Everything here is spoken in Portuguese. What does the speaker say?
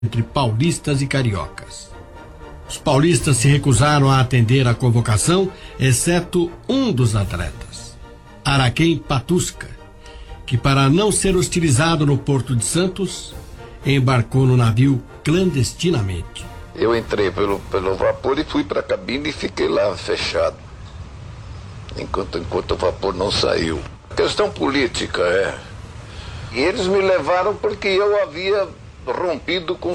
entre paulistas e cariocas. Os paulistas se recusaram a atender à convocação, exceto um dos atletas, Araquém Patusca, que, para não ser hostilizado no Porto de Santos, embarcou no navio clandestinamente. Eu entrei pelo vapor e fui para a cabine e fiquei lá fechado, enquanto o vapor não saiu. Questão política, é. E eles me levaram porque eu havia rompido com